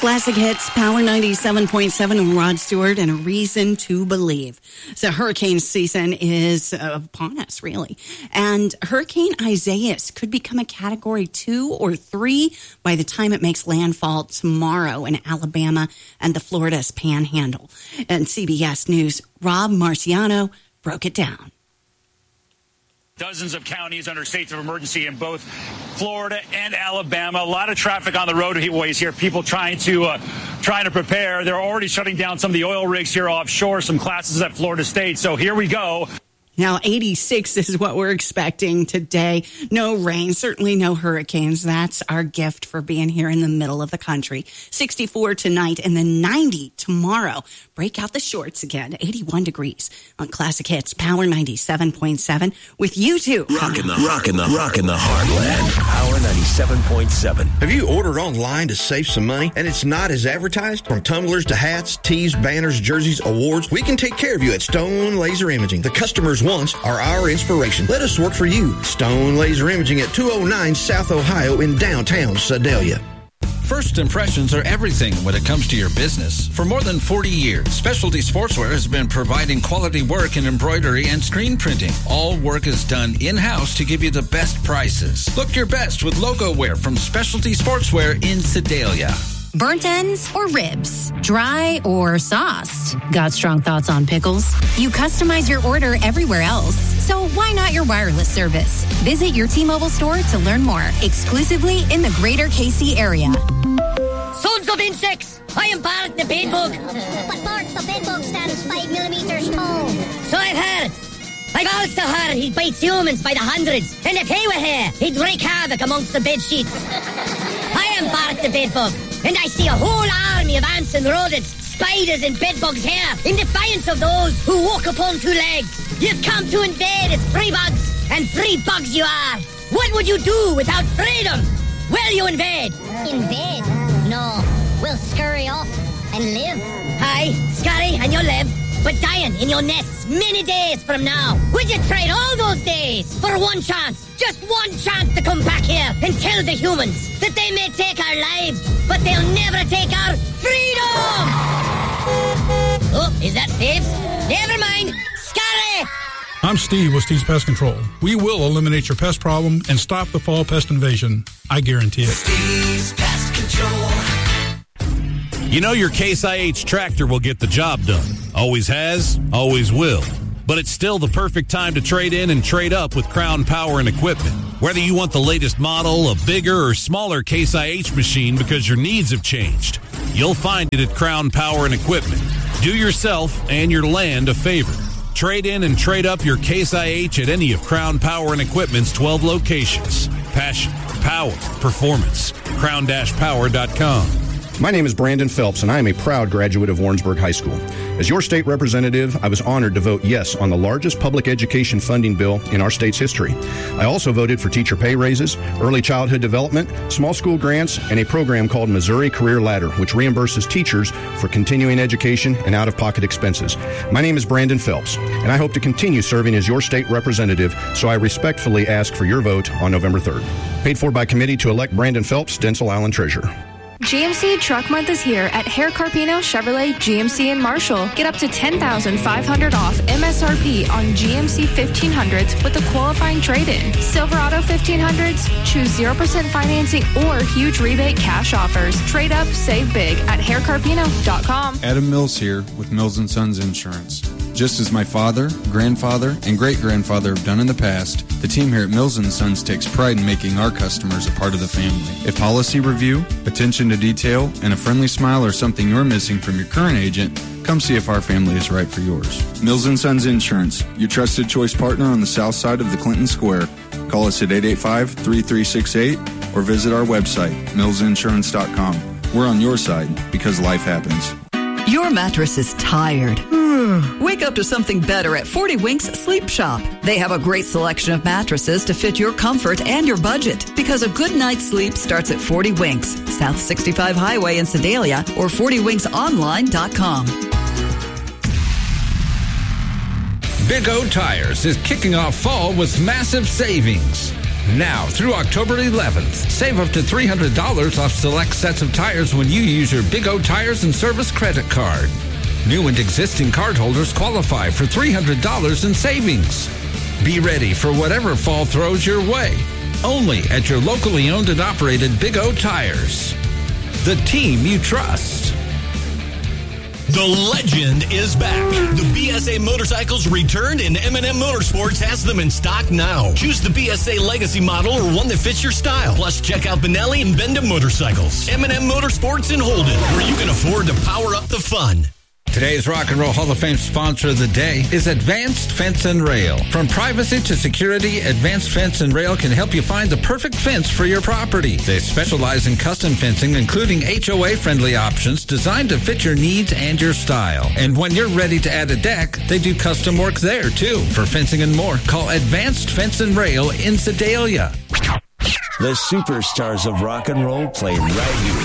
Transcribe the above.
Classic Hits, Power 97.7, Rod Stewart, and A Reason to Believe. So hurricane season is upon us, really. And Hurricane Isaias could become a Category 2 or 3 by the time it makes landfall tomorrow in Alabama and the Florida's Panhandle. And CBS News' Rob Marciano broke it down. Dozens of counties under states of emergency in both Florida and Alabama. A lot of traffic on the roadways here. People trying to prepare. They're already shutting down some of the oil rigs here offshore. Some classes at Florida State. So here we go. Now, 86 is what we're expecting today. No rain, certainly no hurricanes. That's our gift for being here in the middle of the country. 64 tonight and then 90 tomorrow. Break out the shorts again. 81 degrees on Classic Hits, Power 97.7 with you two. Rocking the heartland. Power 97.7. Have you ordered online to save some money and it's not as advertised? From tumblers to hats, tees, banners, jerseys, awards, we can take care of you at Stone Laser Imaging. The customers' wants are our inspiration. Let us work for you. Stone Laser Imaging at 209 South Ohio in downtown Sedalia. First impressions are everything when it comes to your business. For more than 40 years, Specialty Sportswear has been providing quality work in embroidery and screen printing. All work is done in-house to give you the best prices. Look your best with logo wear from Specialty Sportswear in Sedalia. Burnt ends or ribs? Dry or sauced? Got strong thoughts on pickles? You customize your order everywhere else, so why not your wireless service? Visit your T-Mobile store to learn more, exclusively in the greater KC area. Sons of insects! I am Bart the bedbug. But Bart the bedbug stands 5 millimeters tall. So I've heard. I've also heard he bites humans by the hundreds, and if he were here, he'd wreak havoc amongst the bed sheets. I am Bart the bedbug, and I see a whole army of ants and rodents, spiders and bedbugs here, in defiance of those who walk upon two legs. You've come to invade as free bugs, and free bugs you are. What would you do without freedom? Will you invade? Invade? No. We'll scurry off and live. Aye, scurry and you'll live, but dying in your nests many days from now. Would you trade all those days for one chance, just one chance to come back here and tell the humans that they may take our lives, but they'll never take our freedom? Oh, is that Steve's? Never mind. Scurry! I'm Steve with Steve's Pest Control. We will eliminate your pest problem and stop the fall pest invasion. I guarantee it. Steve's Pest Control. You know your Case IH tractor will get the job done. Always has, always will. But it's still the perfect time to trade in and trade up with Crown Power and Equipment. Whether you want the latest model, a bigger or smaller Case IH machine because your needs have changed, you'll find it at Crown Power and Equipment. Do yourself and your land a favor. Trade in and trade up your Case IH at any of Crown Power and Equipment's 12 locations. Passion, power, performance. crown-power.com. My name is Brandon Phelps, and I am a proud graduate of Warrensburg High School. As your state representative, I was honored to vote yes on the largest public education funding bill in our state's history. I also voted for teacher pay raises, early childhood development, small school grants, and a program called Missouri Career Ladder, which reimburses teachers for continuing education and out-of-pocket expenses. My name is Brandon Phelps, and I hope to continue serving as your state representative, so I respectfully ask for your vote on November 3rd. Paid for by committee to elect Brandon Phelps, Denzel Island Treasurer. GMC Truck Month is here at Hare Carpino Chevrolet GMC in Marshall. Get up to $10,500 off MSRP on GMC 1500s with a qualifying trade-in. Silverado 1500s, choose 0% financing or huge rebate cash offers. Trade up, save big at harecarpino.com. Adam Mills here with Mills & Sons Insurance. Just as my father, grandfather, and great-grandfather have done in the past, the team here at Mills & Sons takes pride in making our customers a part of the family. If policy review, attention to detail, and a friendly smile are something you're missing from your current agent, come see if our family is right for yours. Mills & Sons Insurance, your trusted choice partner on the south side of the Clinton Square. Call us at 885-3368 or visit our website, millsinsurance.com. We're on your side because life happens. Your mattress is tired. Wake up to something better at 40 Winks Sleep Shop. They have a great selection of mattresses to fit your comfort and your budget, because a good night's sleep starts at 40 Winks, South 65 Highway in Sedalia, or 40winksonline.com. Big O Tires is kicking off fall with massive savings. Now through October 11th, save up to $300 off select sets of tires when you use your Big O Tires and Service credit card. New and existing cardholders qualify for $300 in savings. Be ready for whatever fall throws your way. Only at your locally owned and operated Big O Tires. The team you trust. The legend is back. The BSA motorcycles returned and M&M Motorsports has them in stock now. Choose the BSA Legacy model or one that fits your style. Plus, check out Benelli and Benda Motorcycles. M&M Motorsports in Holden, where you can afford to power up the fun. Today's Rock and Roll Hall of Fame sponsor of the day is Advanced Fence and Rail. From privacy to security, Advanced Fence and Rail can help you find the perfect fence for your property. They specialize in custom fencing, including HOA-friendly options designed to fit your needs and your style. And when you're ready to add a deck, they do custom work there, too. For fencing and more, call Advanced Fence and Rail in Sedalia. The superstars of rock and roll play right here.